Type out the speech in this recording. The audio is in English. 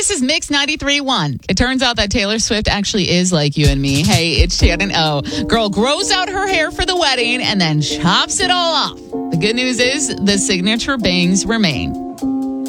This is Mix 93.1. It turns out that Taylor Swift actually is like you and me. Hey, it's Shannon O. Girl grows out her hair for the wedding and then chops it all off. The good news is the signature bangs remain.